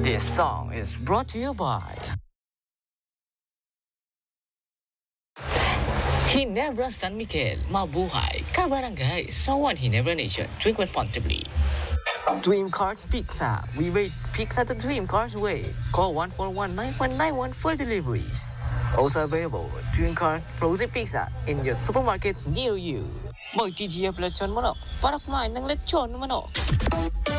This song is brought to you by Ginebra San Miguel, Mabuhay, Kabarangay, Sawan Ginebra Nation. Drink responsibly. Dream Cars Pizza. We rate pizza the Dream Cars way. Call 141-9191 for deliveries. Also available, Dream Cars Frozen Pizza in your supermarket near you. Mọi TGF lechon manok, parak main ng lechon manok.